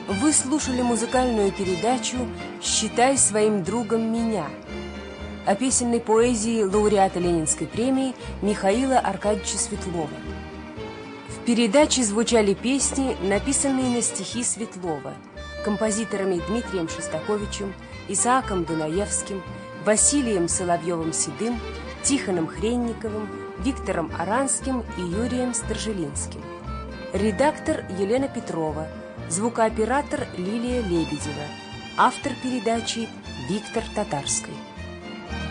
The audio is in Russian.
Вы слушали музыкальную передачу «Считай своим другом меня» о песенной поэзии лауреата Ленинской премии Михаила Аркадьевича Светлова. В передаче звучали песни, написанные на стихи Светлова, композиторами Дмитрием Шостаковичем, Исааком Дунаевским, Василием Соловьевым-Седым, Тихоном Хренниковым, Виктором Аранским и Юрием Стражелинским. Редактор Елена Петрова, звукооператор Лилия Лебедева, автор передачи Виктор Татарский.